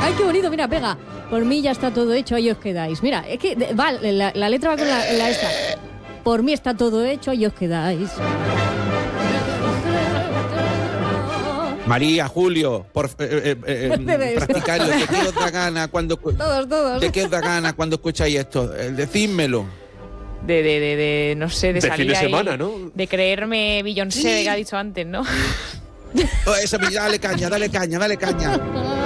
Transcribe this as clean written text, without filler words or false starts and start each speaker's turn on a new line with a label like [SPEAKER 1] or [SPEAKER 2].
[SPEAKER 1] Ay, qué bonito, mira, pega. Por mí ya está todo hecho, ahí os quedáis. Mira, es que va, la letra va con la esta. Por mí está todo hecho, ahí os quedáis.
[SPEAKER 2] María, Julio, practicario, ¿de qué os da gana cuando
[SPEAKER 1] Todos.
[SPEAKER 2] ¿de qué os da gana cuando escucháis esto? Decídmelo.
[SPEAKER 3] No sé, de
[SPEAKER 4] De
[SPEAKER 3] salir
[SPEAKER 4] fin de
[SPEAKER 3] ahí,
[SPEAKER 4] semana, ¿no?
[SPEAKER 3] de creerme Beyoncé, que ha dicho antes, ¿no?
[SPEAKER 2] Dale caña.